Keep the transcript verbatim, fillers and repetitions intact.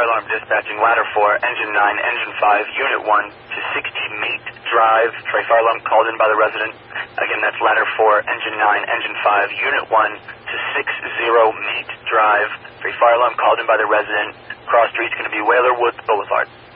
fire alarm dispatching ladder four, engine nine, engine five, unit one to sixty Mate Drive. Trey fire alarm called in by the resident. Again, that's ladder four, engine nine, engine five, unit one to sixty Mate Drive. Trey fire alarm called in by the resident. Cross street's going to be Whaler Woods Boulevard.